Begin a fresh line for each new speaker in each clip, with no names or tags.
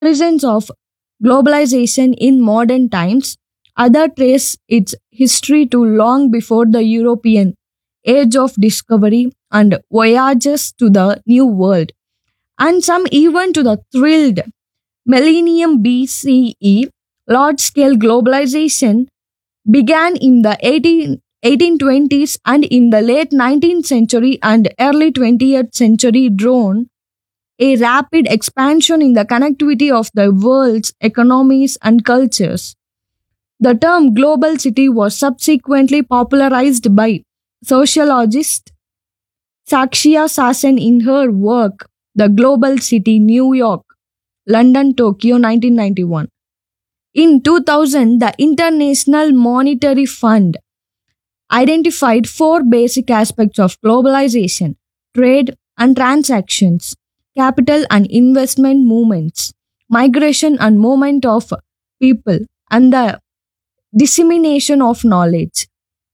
Origins of globalization in modern times, other trace its history to long before the European age of discovery and voyages to the New World, and some even to the thrilled millennium BCE. Large scale globalization began in the 1820s, and in the late 19th century and early 20th century drawn a rapid expansion in the connectivity of the world's economies and cultures. The term global city was subsequently popularized by sociologist Sakshia Sasen in her work The Global City, New York, London, Tokyo, 1991. In 2000, the International Monetary Fund identified four basic aspects of globalization: trade and transactions, capital and investment movements, migration and movement of people, and the dissemination of knowledge.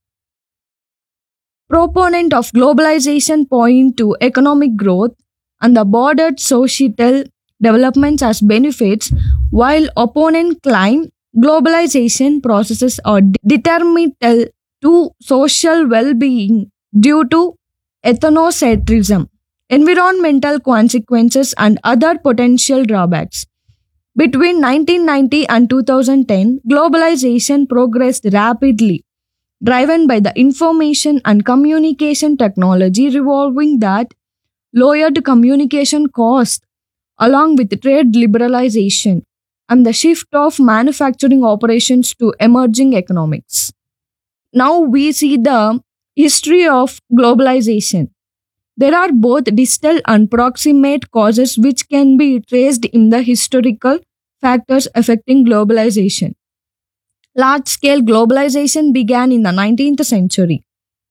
Proponent of globalization point to economic growth and the bordered societal developments as benefits, while opponent claim globalization processes are detrimental to social well-being due to ethnocentrism, environmental consequences, and other potential drawbacks. Between 1990 and 2010, globalization progressed rapidly, driven by the information and communication technology revolving that lowered communication costs along with trade liberalization and the shift of manufacturing operations to emerging economics. Now we see the history of globalization. There are both distal and proximate causes which can be traced in the historical factors affecting globalization. Large scale globalization began in the 19th century.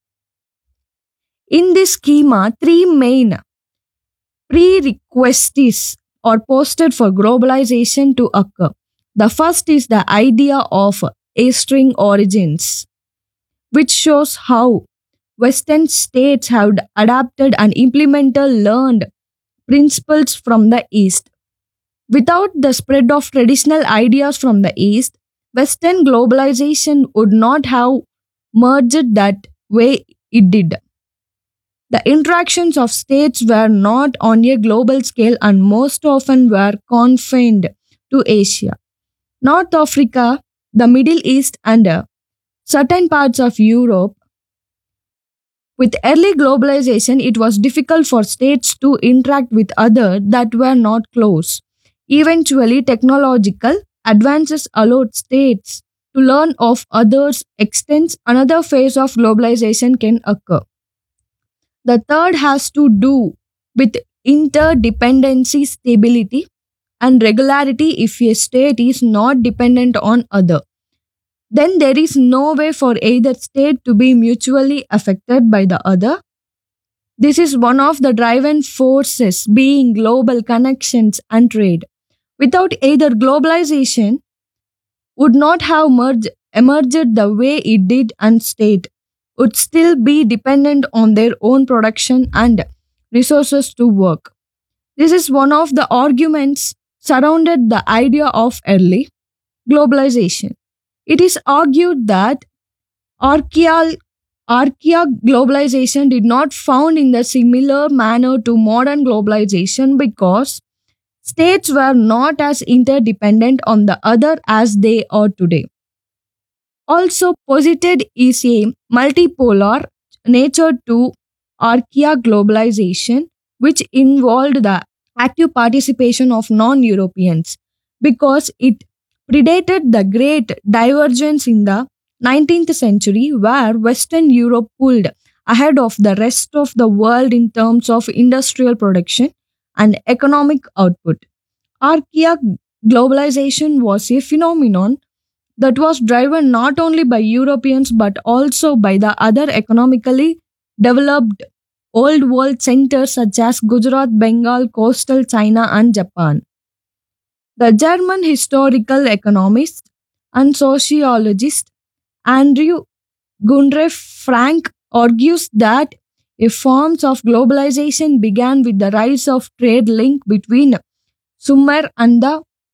In this schema, three main prerequisites are posted for globalization to occur. The first is the idea of a string origins, which shows how Western states have adapted and implemented learned principles from the East. Without the spread of traditional ideas from the East, Western globalization would not have merged that way it did. The interactions of states were not on a global scale and most often were confined to Asia, North Africa, the Middle East, and certain parts of Europe. With early globalization, it was difficult for states to interact with others that were not close. Eventually, technological advances allowed states to learn of others' extents. Another phase of globalization can occur. The third has to do with interdependency, stability, and regularity. If a state is not dependent on other, then there is no way for either state to be mutually affected by the other. This is one of the driving forces being global connections and trade. Without either, globalization would not have emerged the way it did, and state would still be dependent on their own production and resources to work. This is one of the arguments surrounded the idea of early globalization. It is argued that archaea globalization did not found in the similar manner to modern globalization because states were not as interdependent on the other as they are today. Also posited is a multipolar nature to archaea globalization, which involved the active participation of non-Europeans because it predated the great divergence in the 19th century where Western Europe pulled ahead of the rest of the world in terms of industrial production and economic output. Archaea globalization was a phenomenon that was driven not only by Europeans but also by the other economically developed old world centers such as Gujarat, Bengal, coastal China, and Japan. The German historical economist and sociologist Andrew Gunre Frank argues that a forms of globalization began with the rise of trade link between Sumer and the